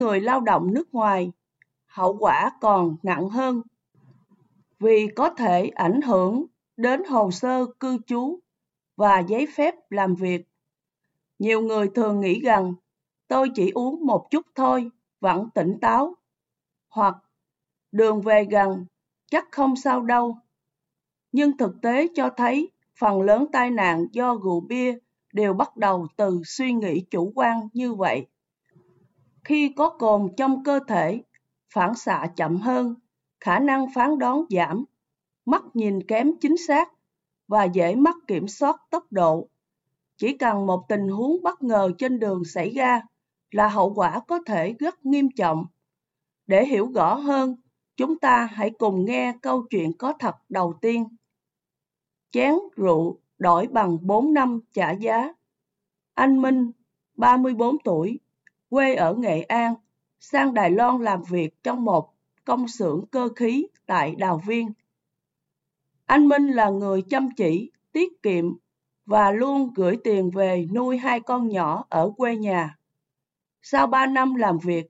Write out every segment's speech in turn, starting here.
người lao động nước ngoài, hậu quả còn nặng hơn vì có thể ảnh hưởng đến hồ sơ cư trú và giấy phép làm việc. Nhiều người thường nghĩ rằng tôi chỉ uống một chút thôi, vẫn tỉnh táo, hoặc đường về gần, chắc không sao đâu. Nhưng thực tế cho thấy phần lớn tai nạn do rượu bia đều bắt đầu từ suy nghĩ chủ quan như vậy. Khi có cồn trong cơ thể, phản xạ chậm hơn, khả năng phán đoán giảm, mắt nhìn kém chính xác và dễ mất kiểm soát tốc độ. Chỉ cần một tình huống bất ngờ trên đường xảy ra là hậu quả có thể rất nghiêm trọng. Để hiểu rõ hơn, chúng ta hãy cùng nghe câu chuyện có thật đầu tiên. Chén rượu đổi bằng 4 năm trả giá. Anh Minh, 34 tuổi, quê ở Nghệ An, sang Đài Loan làm việc trong một công xưởng cơ khí tại Đào Viên. Anh Minh là người chăm chỉ, tiết kiệm và luôn gửi tiền về nuôi 2 con nhỏ ở quê nhà. Sau 3 năm làm việc,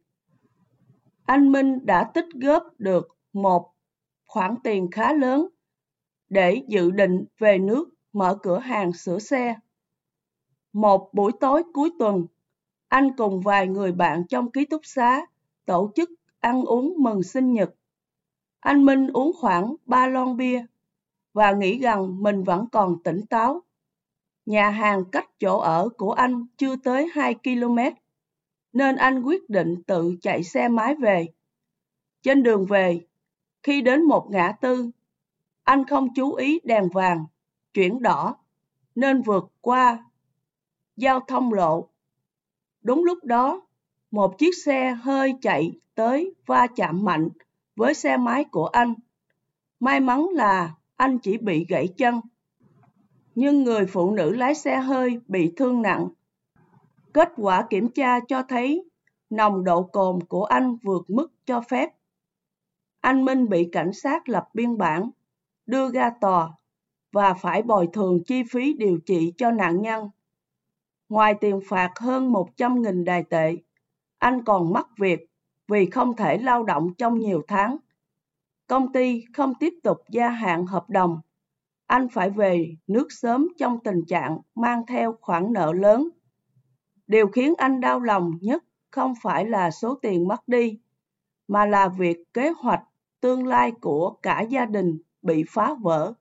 anh Minh đã tích góp được một khoản tiền khá lớn để dự định về nước mở cửa hàng sửa xe. Một buổi tối cuối tuần, anh cùng vài người bạn trong ký túc xá tổ chức ăn uống mừng sinh nhật. Anh Minh uống khoảng 3 lon bia và nghĩ rằng mình vẫn còn tỉnh táo. Nhà hàng cách chỗ ở của anh chưa tới 2 km, nên anh quyết định tự chạy xe máy về. Trên đường về, khi đến một ngã tư, anh không chú ý đèn vàng, chuyển đỏ, nên vượt qua giao thông lộ. Đúng lúc đó, một chiếc xe hơi chạy tới va chạm mạnh với xe máy của anh. May mắn là anh chỉ bị gãy chân, nhưng người phụ nữ lái xe hơi bị thương nặng. Kết quả kiểm tra cho thấy nồng độ cồn của anh vượt mức cho phép. Anh Minh bị cảnh sát lập biên bản, đưa ra tòa và phải bồi thường chi phí điều trị cho nạn nhân. Ngoài tiền phạt hơn 100.000 Đài tệ, anh còn mất việc vì không thể lao động trong nhiều tháng. Công ty không tiếp tục gia hạn hợp đồng. Anh phải về nước sớm trong tình trạng mang theo khoản nợ lớn. Điều khiến anh đau lòng nhất không phải là số tiền mất đi, mà là việc kế hoạch tương lai của cả gia đình bị phá vỡ.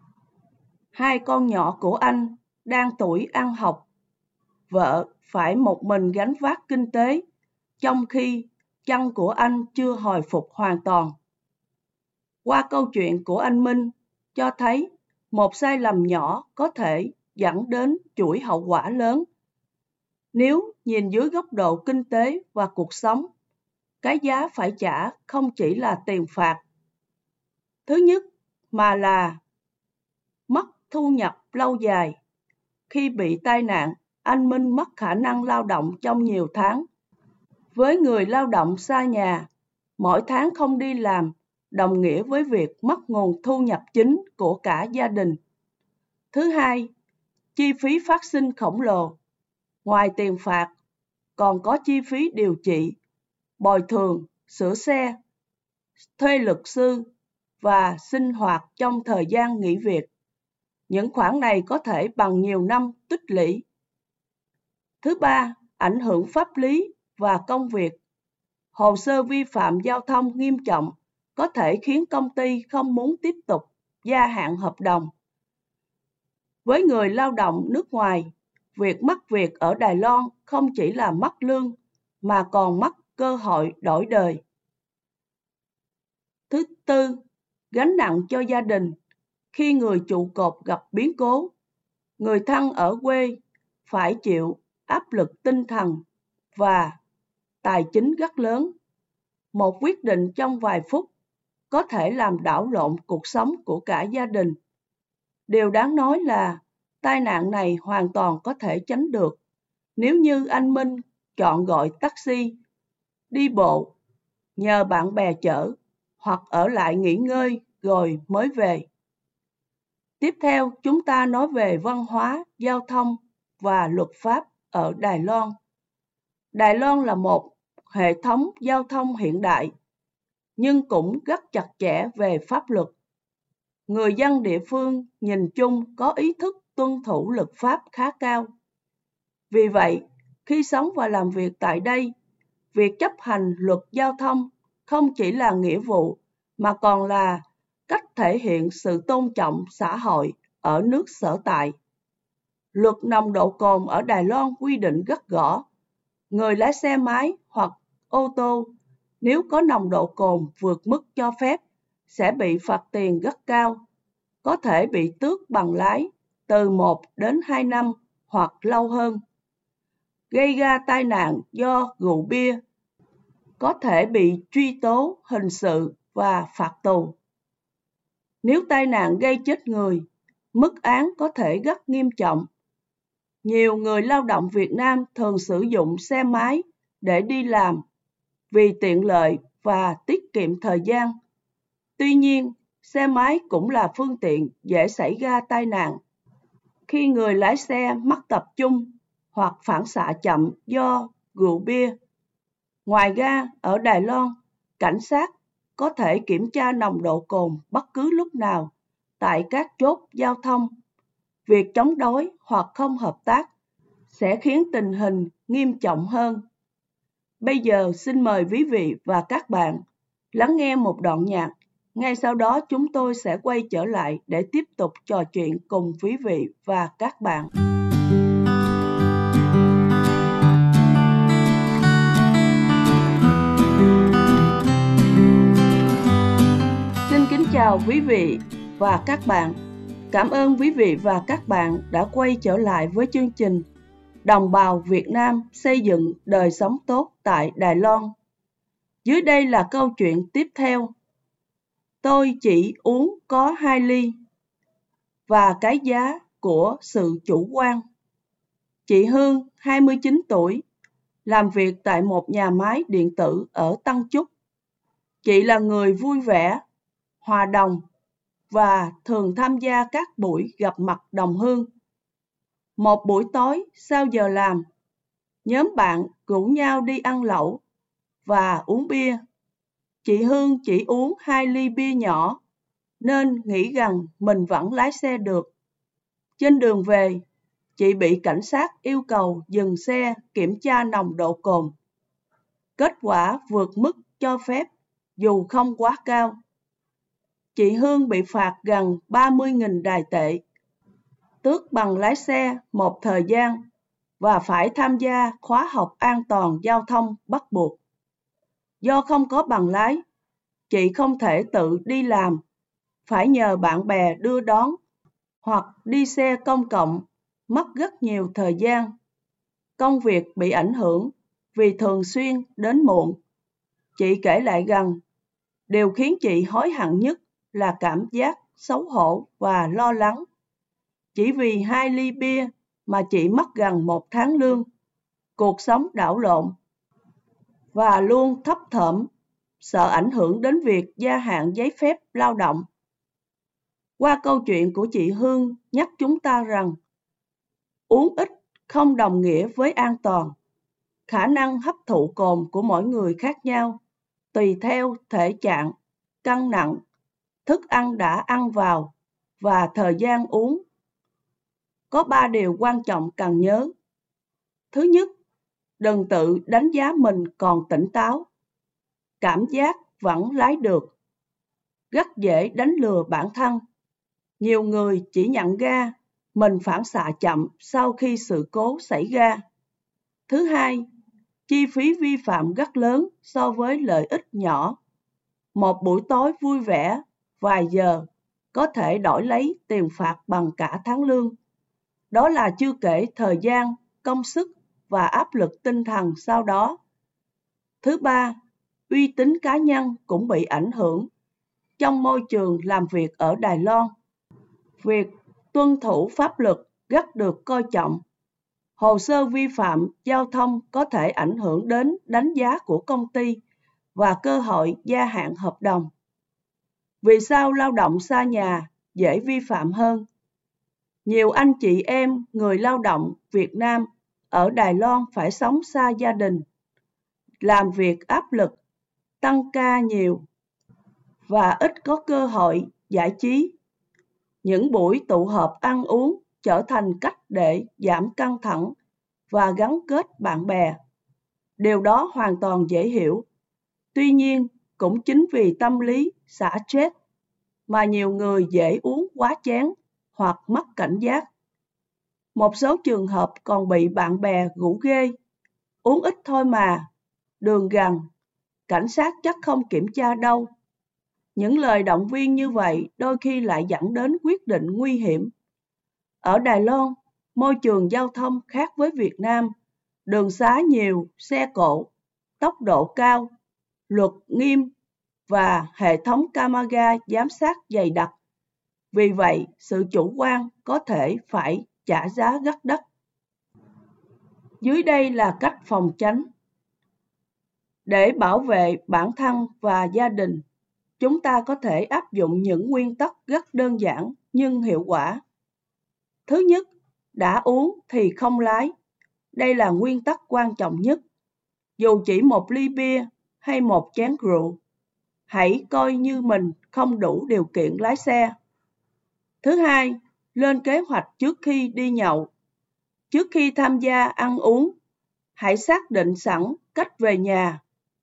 2 con nhỏ của anh đang tuổi ăn học. Vợ phải một mình gánh vác kinh tế, trong khi chân của anh chưa hồi phục hoàn toàn. Qua câu chuyện của anh Minh cho thấy một sai lầm nhỏ có thể dẫn đến chuỗi hậu quả lớn. Nếu nhìn dưới góc độ kinh tế và cuộc sống, cái giá phải trả không chỉ là tiền phạt thứ nhất, mà là mất thu nhập lâu dài. Khi bị tai nạn, anh Minh mất khả năng lao động trong nhiều tháng. Với người lao động xa nhà, mỗi tháng không đi làm đồng nghĩa với việc mất nguồn thu nhập chính của cả gia đình. Thứ hai, chi phí phát sinh khổng lồ. Ngoài tiền phạt, còn có chi phí điều trị, bồi thường, sửa xe, thuê luật sư và sinh hoạt trong thời gian nghỉ việc. Những khoản này có thể bằng nhiều năm tích lũy. Thứ ba, ảnh hưởng pháp lý và công việc. Hồ sơ vi phạm giao thông nghiêm trọng có thể khiến công ty không muốn tiếp tục gia hạn hợp đồng. Với người lao động nước ngoài, việc mất việc ở Đài Loan không chỉ là mất lương mà còn mất cơ hội đổi đời. Thứ tư, gánh nặng cho gia đình. Khi người trụ cột gặp biến cố, người thân ở quê phải chịu áp lực tinh thần và tài chính rất lớn. Một quyết định trong vài phút có thể làm đảo lộn cuộc sống của cả gia đình. Điều đáng nói là tai nạn này hoàn toàn có thể tránh được nếu như anh Minh chọn gọi taxi, đi bộ, nhờ bạn bè chở hoặc ở lại nghỉ ngơi rồi mới về. Tiếp theo, chúng ta nói về văn hóa, giao thông và luật pháp ở Đài Loan. Đài Loan là một hệ thống giao thông hiện đại, nhưng cũng rất chặt chẽ về pháp luật. Người dân địa phương nhìn chung có ý thức tuân thủ luật pháp khá cao. Vì vậy, khi sống và làm việc tại đây, việc chấp hành luật giao thông không chỉ là nghĩa vụ mà còn là cách thể hiện sự tôn trọng xã hội ở nước sở tại. Luật nồng độ cồn ở Đài Loan quy định rất rõ, người lái xe máy hoặc ô tô nếu có nồng độ cồn vượt mức cho phép sẽ bị phạt tiền rất cao, có thể bị tước bằng lái từ 1 đến 2 năm hoặc lâu hơn. Gây ra tai nạn do rượu bia có thể bị truy tố hình sự và phạt tù. Nếu tai nạn gây chết người, mức án có thể rất nghiêm trọng. Nhiều người lao động Việt Nam thường sử dụng xe máy để đi làm vì tiện lợi và tiết kiệm thời gian. Tuy nhiên, xe máy cũng là phương tiện dễ xảy ra tai nạn khi người lái xe mất tập trung hoặc phản xạ chậm do rượu bia. Ngoài ra, ở Đài Loan, cảnh sát có thể kiểm tra nồng độ cồn bất cứ lúc nào tại các chốt giao thông. Việc chống đối hoặc không hợp tác sẽ khiến tình hình nghiêm trọng hơn. Bây giờ xin mời quý vị và các bạn lắng nghe một đoạn nhạc. Ngay sau đó chúng tôi sẽ quay trở lại để tiếp tục trò chuyện cùng quý vị và các bạn. Xin kính chào quý vị và các bạn. Cảm ơn quý vị và các bạn đã quay trở lại với chương trình Đồng bào Việt Nam xây dựng đời sống tốt tại Đài Loan. Dưới đây là câu chuyện tiếp theo. Tôi chỉ uống có 2 ly và cái giá của sự chủ quan. Chị Hương, 29 tuổi, làm việc tại một nhà máy điện tử ở Tân Chúc. Chị là người vui vẻ, hòa đồng và thường tham gia các buổi gặp mặt đồng hương. Một buổi tối sau giờ làm, nhóm bạn rủ nhau đi ăn lẩu và uống bia. Chị Hương chỉ uống 2 ly bia nhỏ nên nghĩ rằng mình vẫn lái xe được. Trên đường về, chị bị cảnh sát yêu cầu dừng xe kiểm tra nồng độ cồn. Kết quả vượt mức cho phép dù không quá cao. Chị Hương bị phạt gần 30.000 Đài tệ, tước bằng lái xe một thời gian và phải tham gia khóa học an toàn giao thông bắt buộc. Do không có bằng lái, chị không thể tự đi làm, phải nhờ bạn bè đưa đón hoặc đi xe công cộng, mất rất nhiều thời gian. Công việc bị ảnh hưởng vì thường xuyên đến muộn. Chị kể lại rằng, điều khiến chị hối hận nhất là cảm giác xấu hổ và lo lắng. Chỉ vì 2 ly bia mà chị mất gần 1 tháng lương, cuộc sống đảo lộn và luôn thấp thỏm, sợ ảnh hưởng đến việc gia hạn giấy phép lao động. Qua câu chuyện của chị Hương nhắc chúng ta rằng, uống ít không đồng nghĩa với an toàn. Khả năng hấp thụ cồn của mỗi người khác nhau, tùy theo thể trạng, cân nặng, thức ăn đã ăn vào và thời gian uống. Có 3 điều quan trọng cần nhớ. Thứ nhất, đừng tự đánh giá mình còn tỉnh táo. Cảm giác vẫn lái được. Rất dễ đánh lừa bản thân. Nhiều người chỉ nhận ra mình phản xạ chậm sau khi sự cố xảy ra. Thứ hai, chi phí vi phạm rất lớn so với lợi ích nhỏ. Một buổi tối vui vẻ, vài giờ, có thể đổi lấy tiền phạt bằng cả tháng lương. Đó là chưa kể thời gian, công sức và áp lực tinh thần sau đó. Thứ ba, uy tín cá nhân cũng bị ảnh hưởng. Trong môi trường làm việc ở Đài Loan, việc tuân thủ pháp luật rất được coi trọng. Hồ sơ vi phạm giao thông có thể ảnh hưởng đến đánh giá của công ty và cơ hội gia hạn hợp đồng. Vì sao lao động xa nhà dễ vi phạm hơn? Nhiều anh chị em người lao động Việt Nam ở Đài Loan phải sống xa gia đình, làm việc áp lực, tăng ca nhiều và ít có cơ hội giải trí. Những buổi tụ họp ăn uống trở thành cách để giảm căng thẳng và gắn kết bạn bè. Điều đó hoàn toàn dễ hiểu. Tuy nhiên, cũng chính vì tâm lý xả stress mà nhiều người dễ uống quá chén hoặc mất cảnh giác. Một số trường hợp còn bị bạn bè rủ ghê, uống ít thôi mà, đường gần, cảnh sát chắc không kiểm tra đâu. Những lời động viên như vậy đôi khi lại dẫn đến quyết định nguy hiểm. Ở Đài Loan, môi trường giao thông khác với Việt Nam, đường xá nhiều, xe cộ, tốc độ cao, luật nghiêm và hệ thống camera giám sát dày đặc. Vì vậy, sự chủ quan có thể phải trả giá rất đắt. Dưới đây là cách phòng tránh. Để bảo vệ bản thân và gia đình, chúng ta có thể áp dụng những nguyên tắc rất đơn giản nhưng hiệu quả. Thứ nhất, đã uống thì không lái. Đây là nguyên tắc quan trọng nhất. Dù chỉ một ly bia hay một chén rượu, hãy coi như mình không đủ điều kiện lái xe. Thứ hai, lên kế hoạch trước khi đi nhậu. Trước khi tham gia ăn uống, hãy xác định sẵn cách về nhà.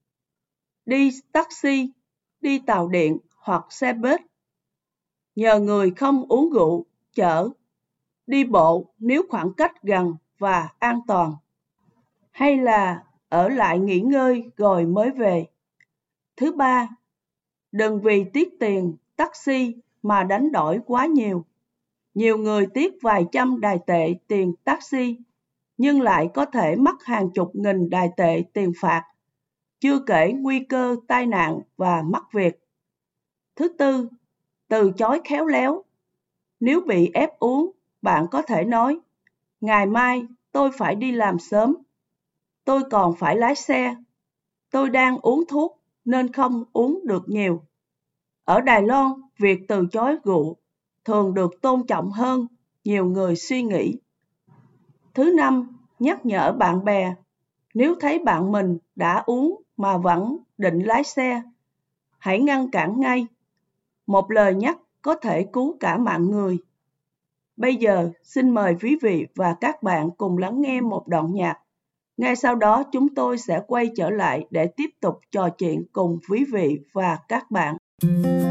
Đi taxi, đi tàu điện hoặc xe buýt. Nhờ người không uống rượu, chở. Đi bộ nếu khoảng cách gần và an toàn. Hay là ở lại nghỉ ngơi rồi mới về. Thứ ba, đừng vì tiếc tiền taxi mà đánh đổi quá nhiều. Nhiều người tiếc vài trăm Đài tệ tiền taxi, nhưng lại có thể mất hàng chục nghìn Đài tệ tiền phạt, chưa kể nguy cơ tai nạn và mất việc. Thứ tư, từ chối khéo léo. Nếu bị ép uống, bạn có thể nói, ngày mai tôi phải đi làm sớm, tôi còn phải lái xe, tôi đang uống thuốc nên không uống được nhiều. Ở Đài Loan, việc từ chối rượu thường được tôn trọng hơn nhiều người suy nghĩ. Thứ năm, nhắc nhở bạn bè. Nếu thấy bạn mình đã uống mà vẫn định lái xe, hãy ngăn cản ngay. Một lời nhắc có thể cứu cả mạng người. Bây giờ, xin mời quý vị và các bạn cùng lắng nghe một đoạn nhạc. Ngay sau đó chúng tôi sẽ quay trở lại để tiếp tục trò chuyện cùng quý vị và các bạn.